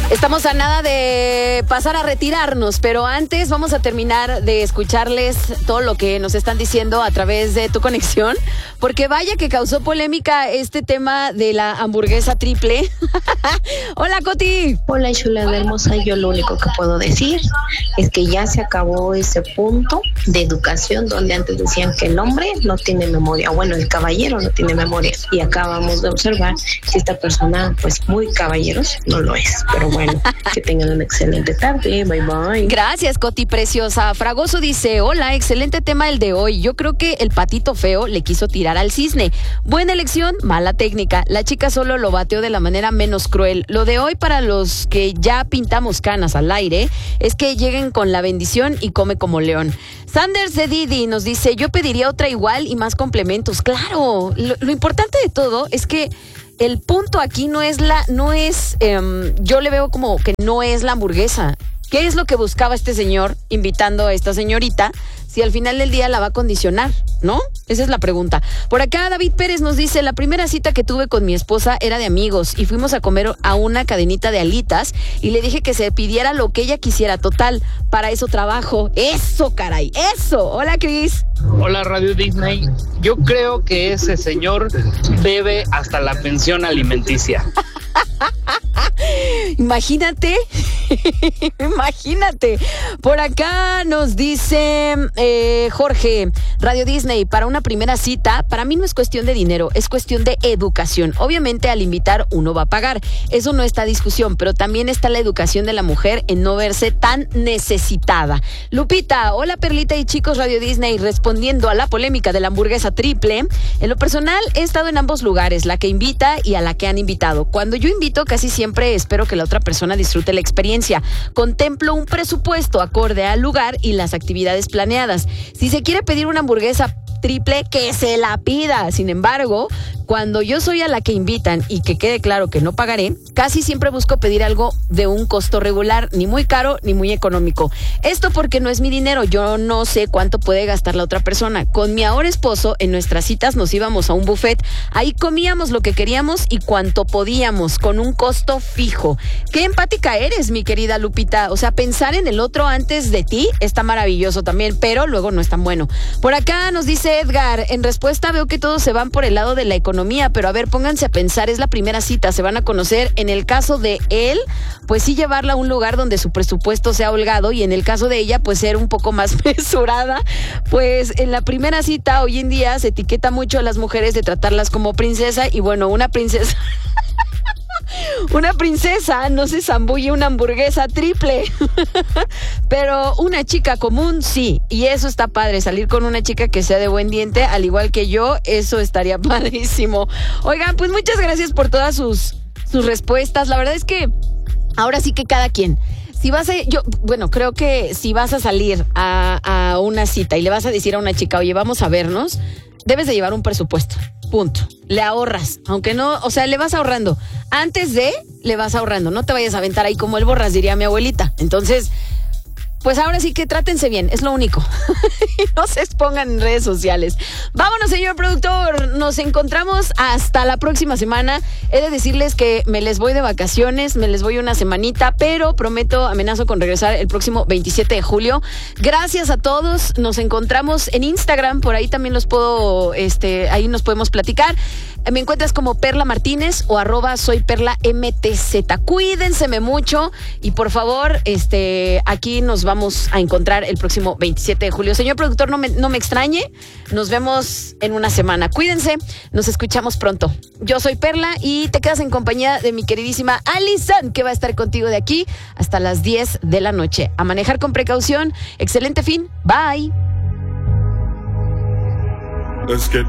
Estamos a nada de pasar a retirarnos, pero antes vamos a terminar de escucharles todo lo que nos están diciendo a través de tu conexión, porque vaya que causó polémica este tema de la hamburguesa triple. Hola, Coti. Hola, chulada hermosa. Yo lo único que puedo decir es que ya se acabó ese punto de educación donde antes decían que el hombre no tiene memoria, bueno, el caballero no tiene memoria, y acabamos de observar que esta persona, pues muy caballeros, no lo es, pero bueno, que tengan una excelente tarde, bye bye. Gracias, Coti preciosa. Fragoso dice, hola, excelente tema el de hoy. Yo creo que el patito feo le quiso tirar al cisne. Buena elección, mala técnica. La chica solo lo bateó de la manera menos cruel. Lo de hoy para los que ya pintamos canas al aire es que lleguen con la bendición y come como león. Sanders de Didi nos dice, yo pediría otra igual y más complementos. Claro, lo importante de todo es que el punto aquí yo le veo como que no es la hamburguesa. ¿Qué es lo que buscaba este señor invitando a esta señorita si al final del día la va a condicionar, ¿no? Esa es la pregunta. Por acá David Pérez nos dice, la primera cita que tuve con mi esposa era de amigos y fuimos a comer a una cadenita de alitas y le dije que se pidiera lo que ella quisiera. Total, para eso trabajo. ¡Eso, caray! ¡Eso! Hola, Cris. Hola, Radio Disney. Yo creo que ese señor debe hasta la pensión alimenticia. Imagínate. Por acá nos dice Jorge, Radio Disney, para una primera cita, para mí no es cuestión de dinero, es cuestión de educación. Obviamente al invitar uno va a pagar, eso no está a discusión, pero también está la educación de la mujer en no verse tan necesitada. Lupita, hola Perlita y chicos Radio Disney, respondiendo a la polémica de la hamburguesa triple, en lo personal he estado en ambos lugares, la que invita y a la que han invitado. Cuando yo invito casi siempre espero que la otra persona disfrute la experiencia. Contemplo un presupuesto acorde al lugar y las actividades planeadas. Si se quiere pedir una hamburguesa triple, que se la pida. Sin embargo, cuando yo soy a la que invitan y que quede claro que no pagaré, casi siempre busco pedir algo de un costo regular, ni muy caro ni muy económico. Esto porque no es mi dinero, yo no sé cuánto puede gastar la otra persona. Con mi ahora esposo, en nuestras citas nos íbamos a un buffet, ahí comíamos lo que queríamos y cuanto podíamos, con un costo fijo. Qué empática eres, mi querida Lupita. O sea, pensar en el otro antes de ti está maravilloso también, pero luego no es tan bueno. Por acá nos dice Edgar, en respuesta veo que todos se van por el lado de la economía, pero a ver, pónganse a pensar, es la primera cita, se van a conocer. En el caso de él, pues sí llevarla a un lugar donde su presupuesto sea holgado, y en el caso de ella, pues ser un poco más mesurada. Pues en la primera cita hoy en día se etiqueta mucho a las mujeres de tratarlas como princesa, y bueno, una princesa no se zambulle una hamburguesa triple. Pero una chica común sí, y eso está padre, salir con una chica que sea de buen diente, al igual que yo, eso estaría padrísimo. Oigan, pues muchas gracias por todas sus respuestas. La verdad es que ahora sí que cada quien. Si vas creo que si vas a salir a una cita y le vas a decir a una chica, oye, vamos a vernos, debes de llevar un presupuesto. Punto. Le ahorras, aunque no, o sea, le vas ahorrando. Antes de, le vas ahorrando. No te vayas a aventar ahí como el borras, diría mi abuelita. Entonces, pues ahora sí que trátense bien, es lo único. Y no se expongan en redes sociales. Vámonos, señor productor. Nos encontramos hasta la próxima semana. He de decirles que me les voy de vacaciones, me les voy una semanita, pero amenazo con regresar el próximo 27 de julio. Gracias a todos. Nos encontramos en Instagram, por ahí también ahí nos podemos platicar. Me encuentras como Perla Martínez o @soyperlamtz. Cuídense mucho y por favor, aquí nos vamos a encontrar el próximo 27 de julio. Señor productor, no me extrañe. Nos vemos en una semana. Cuídense, nos escuchamos pronto. Yo soy Perla y te quedas en compañía de mi queridísima Alison, que va a estar contigo de aquí hasta las 10 de la noche. A manejar con precaución. Excelente fin. Bye. Let's get